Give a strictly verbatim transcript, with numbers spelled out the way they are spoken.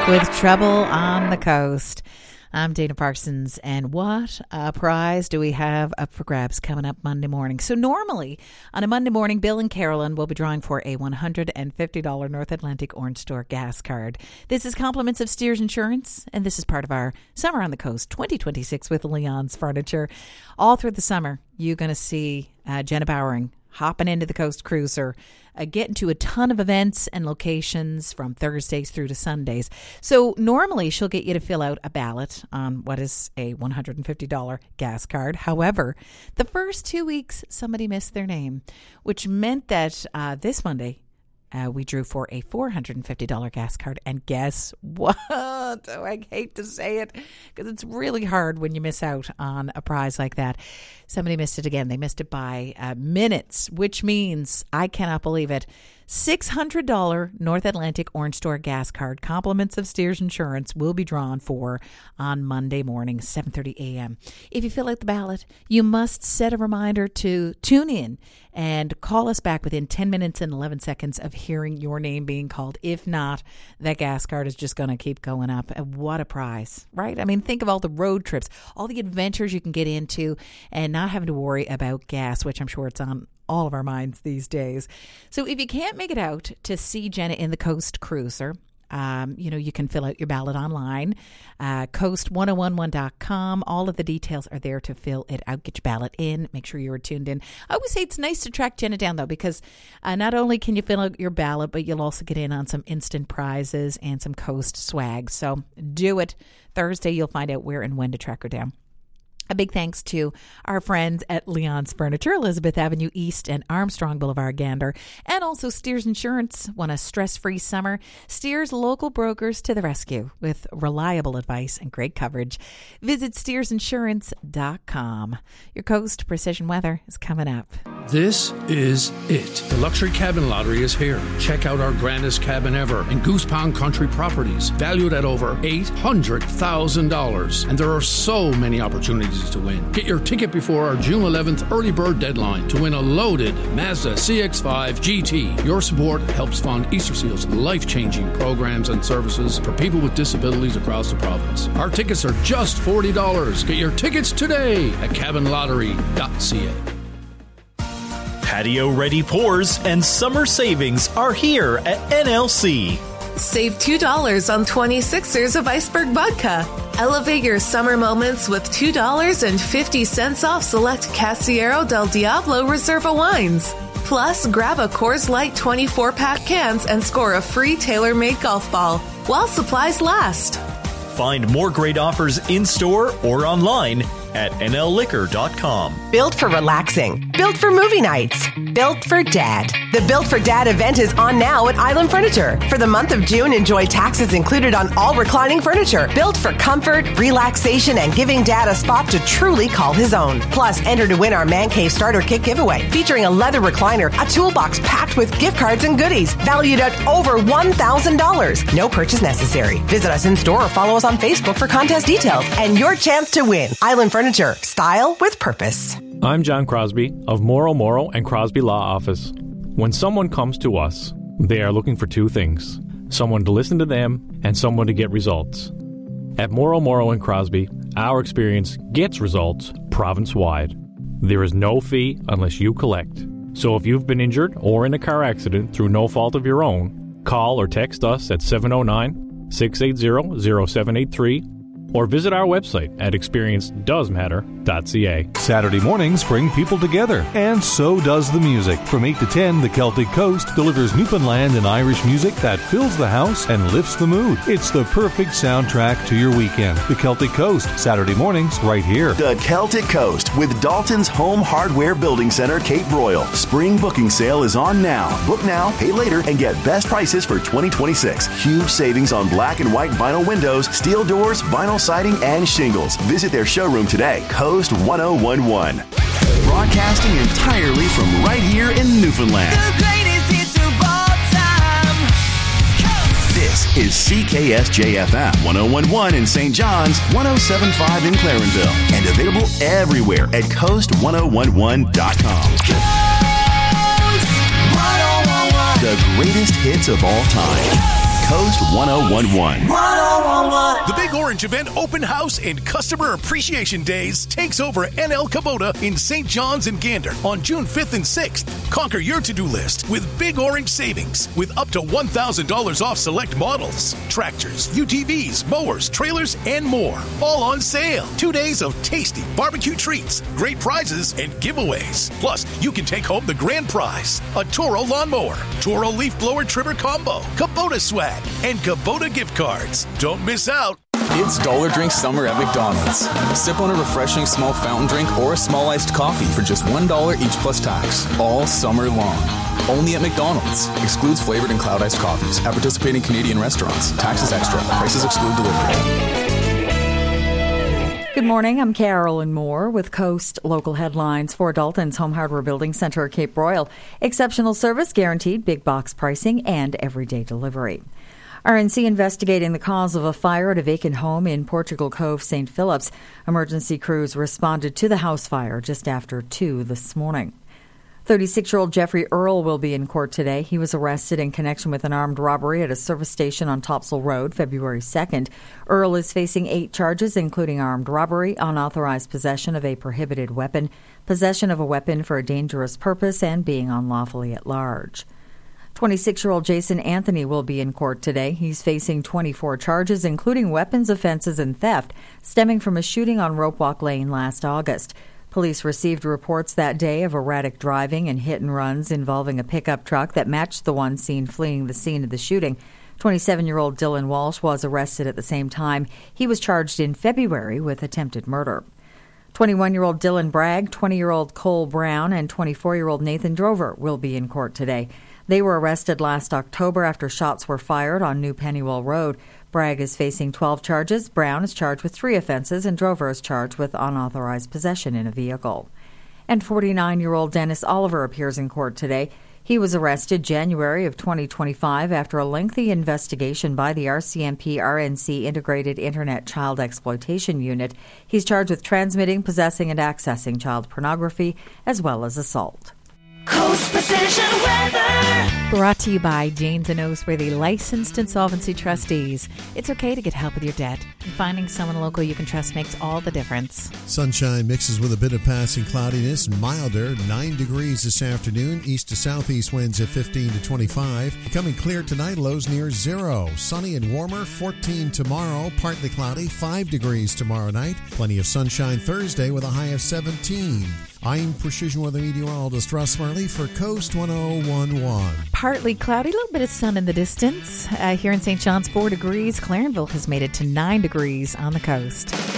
with Trouble on the Coast. I'm Dana Parsons, and what a prize do we have up for grabs coming up Monday morning. So normally, on a Monday morning, Bill and Carolyn will be drawing for a one hundred fifty dollars North Atlantic Orange Store gas card. This is compliments of Steers Insurance, and this is part of our Summer on the Coast twenty twenty-six with Leon's Furniture. All through the summer, you're going to see uh, Jenna Bowering hopping into the Coast Cruiser, uh, getting to a ton of events and locations from Thursdays through to Sundays. So normally she'll get you to fill out a ballot on what is a one hundred fifty dollars gas card. However, the first two weeks, somebody missed their name, which meant that uh, this Monday, Uh, we drew for a four hundred fifty dollars gas card. And guess what? Oh, I hate to say it because it's really hard when you miss out on a prize like that. Somebody missed it again. They missed it by uh, minutes, which means, I cannot believe it, six hundred dollars North Atlantic Orange Store gas card, compliments of Steers Insurance, will be drawn for on Monday morning, seven thirty a.m. If you fill out the ballot, you must set a reminder to tune in and call us back within ten minutes and eleven seconds of hearing your name being called. If not, that gas card is just going to keep going up. And what a prize, right? I mean, think of all the road trips, all the adventures you can get into, and not having to worry about gas, which I'm sure it's on all of our minds these days. So if you can't make it out to see Jenna in the Coast Cruiser, Um, you know, you can fill out your ballot online, uh, coast one oh one one dot com. All of the details are there to fill it out. Get your ballot in. Make sure you're tuned in. I always say it's nice to track Jenna down, though, because uh, not only can you fill out your ballot, but you'll also get in on some instant prizes and some Coast swag. So do it. Thursday, you'll find out where and when to track her down. A big thanks to our friends at Leon's Furniture, Elizabeth Avenue East and Armstrong Boulevard, Gander, and also Steers Insurance. Want a stress-free summer? Steers local brokers to the rescue with reliable advice and great coverage. Visit steers insurance dot com. Your Coast Precision Weather is coming up. This is it. The Luxury Cabin Lottery is here. Check out our grandest cabin ever in Goose Pond Country Properties, valued at over eight hundred thousand dollars. And there are so many opportunities to win. Get your ticket before our June eleventh early bird deadline to win a loaded Mazda C X five G T. Your support helps fund Easter Seal's life-changing programs and services for people with disabilities across the province. Our tickets are just forty dollars. Get your tickets today at cabin lottery dot c a. Patio-ready pours and summer savings are here at N L C. Save two dollars on twenty-sixers of Iceberg Vodka. Elevate your summer moments with two dollars and fifty cents off select Casillero del Diablo Reserva wines. Plus, grab a Coors Light twenty-four pack cans and score a free tailor-made golf ball while supplies last. Find more great offers in-store or online at N L liquor dot com. Built for relaxing. Built for movie nights. Built for Dad. The Built for Dad event is on now at Island Furniture. For the month of June, enjoy taxes included on all reclining furniture. Built for comfort, relaxation, and giving Dad a spot to truly call his own. Plus, enter to win our Man Cave Starter Kit giveaway, featuring a leather recliner, a toolbox packed with gift cards and goodies, valued at over one thousand dollars. No purchase necessary. Visit us in store or follow us on Facebook for contest details and your chance to win. Island Furniture. Style with purpose. I'm John Crosby of Morrow, Morrow and Crosby Law Office. When someone comes to us, they are looking for two things: someone to listen to them and someone to get results. At Morrow, Morrow and Crosby, our experience gets results province-wide. There is no fee unless you collect. So if you've been injured or in a car accident through no fault of your own, call or text us at seven oh nine, six eight zero, zero seven eight three or visit our website at experience does matter dot c a. Saturday mornings bring people together, and so does the music. From eight to ten, the Celtic Coast delivers Newfoundland and Irish music that fills the house and lifts the mood. It's the perfect soundtrack to your weekend. The Celtic Coast, Saturday mornings, right here. The Celtic Coast with Dalton's Home Hardware Building Center, Cape Royal. Spring booking sale is on now. Book now, pay later, and get best prices for twenty twenty-six. Huge savings on black and white vinyl windows, steel doors, vinyl siding, and shingles. Visit their showroom today. Coast one oh one one. Broadcasting entirely from right here in Newfoundland. The greatest hits of all time. Coast. This is C K S J F M one oh one point one in Saint John's, one oh seven point five in Clarenville, and available everywhere at coast one oh one one dot com. Coast one oh one one. The greatest hits of all time. Coast one oh one one. one. The Big Orange Event Open House and Customer Appreciation Days takes over N L Kubota in Saint John's and Gander on June fifth and sixth. Conquer your to-do list with Big Orange savings with up to one thousand dollars off select models, tractors, U T Vs, mowers, trailers, and more. All on sale. Two days of tasty barbecue treats, great prizes, and giveaways. Plus, you can take home the grand prize, a Toro lawnmower, Toro leaf blower trimmer combo, Kubota swag, and Kubota gift cards. Don't miss out. It's Dollar Drink Summer at McDonald's. Sip on a refreshing small fountain drink or a small iced coffee for just one dollar each plus tax. All summer long. Only at McDonald's. Excludes flavored and cloud iced coffees. At participating Canadian restaurants. Taxes extra. Prices exclude delivery. Good morning. I'm Carolyn Moore with Coast Local Headlines for Dalton's Home Hardware Building Center, Cape Royal. Exceptional service, guaranteed big box pricing, and everyday delivery. R N C investigating the cause of a fire at a vacant home in Portugal Cove, Saint Phillips. Emergency crews responded to the house fire just after two this morning. thirty-six-year-old Jeffrey Earl will be in court today. He was arrested in connection with an armed robbery at a service station on Topsail Road, February second. Earl is facing eight charges, including armed robbery, unauthorized possession of a prohibited weapon, possession of a weapon for a dangerous purpose, and being unlawfully at large. twenty-six-year-old Jason Anthony will be in court today. He's facing twenty-four charges, including weapons offenses and theft, stemming from a shooting on Rope Walk Lane last August. Police received reports that day of erratic driving and hit and runs involving a pickup truck that matched the one seen fleeing the scene of the shooting. twenty-seven-year-old Dylan Walsh was arrested at the same time. He was charged in February with attempted murder. twenty-one-year-old Dylan Bragg, twenty-year-old Cole Brown, and twenty-four-year-old Nathan Drover will be in court today. They were arrested last October after shots were fired on New Pennywell Road. Bragg is facing twelve charges. Brown is charged with three offenses, and Drover is charged with unauthorized possession in a vehicle. And forty-nine-year-old Dennis Oliver appears in court today. He was arrested January of twenty twenty-five after a lengthy investigation by the R C M P R N C Integrated Internet Child Exploitation Unit. He's charged with transmitting, possessing, and accessing child pornography, as well as assault. Coast Precision Weather. Brought to you by Janes and Oseworthy, licensed insolvency trustees. It's okay to get help with your debt. And finding someone local you can trust makes all the difference. Sunshine mixes with a bit of passing cloudiness. Milder, nine degrees this afternoon. East to southeast winds at fifteen to twenty-five. Becoming clear tonight, lows near zero. Sunny and warmer, fourteen tomorrow. Partly cloudy, five degrees tomorrow night. Plenty of sunshine Thursday with a high of seventeen. I'm Precision Weather Meteorologist Russ Marley for Coast one oh one point one. Partly cloudy, a little bit of sun in the distance. Uh, here in Saint John's, four degrees. Clarenville has made it to nine degrees on the coast.